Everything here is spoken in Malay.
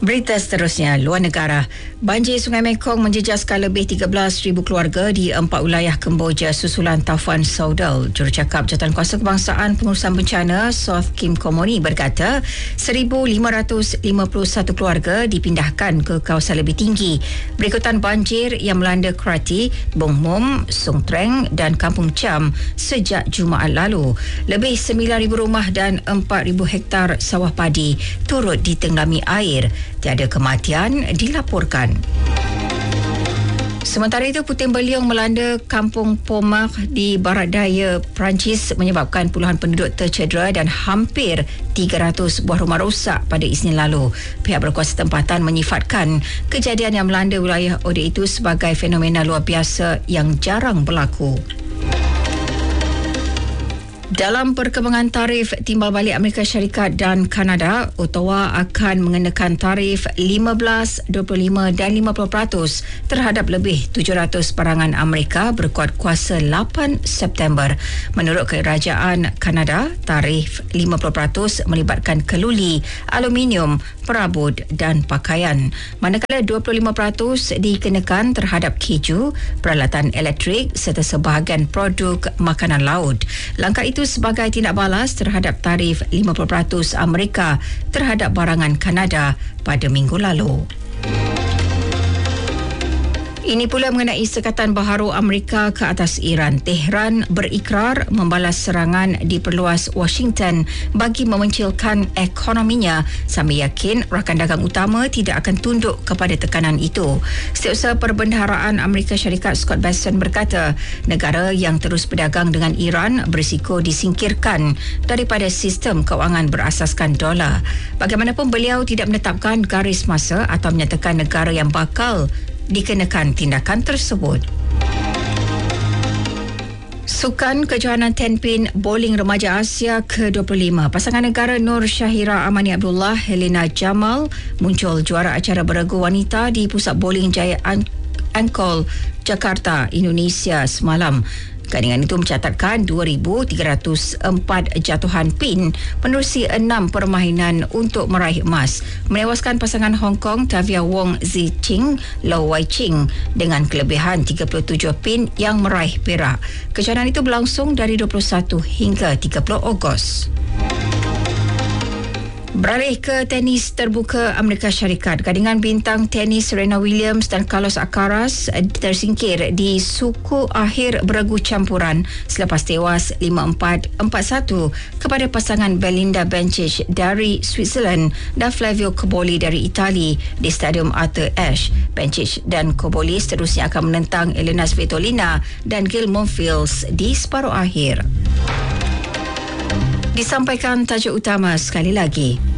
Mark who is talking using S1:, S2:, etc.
S1: Berita seterusnya, luar negara. Banjir Sungai Mekong menjejaskan lebih 13,000 keluarga di 4 wilayah Kemboja susulan taufan Saudal. Jurucakap Jawatankuasa Kebangsaan Pengurusan Bencana, South Kim Komoni berkata, 1,551 keluarga dipindahkan ke kawasan lebih tinggi berikutan banjir yang melanda Krati, Bong Mom, Song Treng dan Kampung Cham sejak Jumaat lalu. Lebih 9,000 rumah dan 4,000 hektar sawah padi turut ditenggami air. Tiada kematian dilaporkan. Sementara itu, puting beliung melanda kampung Pomar di barat daya Perancis menyebabkan puluhan penduduk tercedera dan hampir 300 buah rumah rosak pada Isnin lalu. Pihak berkuasa tempatan menyifatkan kejadian yang melanda wilayah Odet itu sebagai fenomena luar biasa yang jarang berlaku. Dalam perkembangan tarif timbal balik Amerika Syarikat dan Kanada, Ottawa akan mengenakan tarif 15, 25 dan 50% terhadap lebih 700 barangan Amerika berkuat kuasa 8 September. Menurut Kerajaan Kanada, tarif 50% melibatkan keluli, aluminium, perabot dan pakaian. Manakala 25% dikenakan terhadap keju, peralatan elektrik serta sebahagian produk makanan laut. Langkah itu sebagai tindak balas terhadap tarif 50% Amerika terhadap barangan Kanada pada minggu lalu. Ini pula mengenai sekatan baharu Amerika ke atas Iran. Tehran berikrar membalas serangan di perluas Washington bagi memencilkan ekonominya sambil yakin rakan dagang utama tidak akan tunduk kepada tekanan itu. Setiausaha Perbendaharaan Amerika Syarikat Scott Bessent berkata, negara yang terus berdagang dengan Iran berisiko disingkirkan daripada sistem kewangan berasaskan dolar. Bagaimanapun, beliau tidak menetapkan garis masa atau menyatakan negara yang bakal dikenakan tindakan tersebut. Sukan Kejohanan Tenpin Bowling Remaja Asia ke-25, pasangan negara Nur Syahira Amani Abdullah Helena Jamal muncul juara acara beregu wanita di Pusat Bowling Jaya Angkol, Jakarta, Indonesia semalam. Gandingan itu mencatatkan 2,304 jatuhan pin menerusi 6 permainan untuk meraih emas, menewaskan pasangan Hong Kong Tavia Wong Zi Ching Lau Wai Ching dengan kelebihan 37 pin yang meraih perak. Kejohanan itu berlangsung dari 21 hingga 30 Ogos. Beralih ke tenis terbuka Amerika Syarikat, gandingan bintang tenis Serena Williams dan Carlos Alcaraz tersingkir di suku akhir beregu campuran selepas tewas 5-4, 4-1 kepada pasangan Belinda Bencic dari Switzerland dan Flavio Cobolli dari Itali di Stadium Arthur Ashe. Bencic dan Cobolli seterusnya akan menentang Elena Svitolina dan Gail Monfils di separuh akhir. Disampaikan tajuk utama sekali lagi.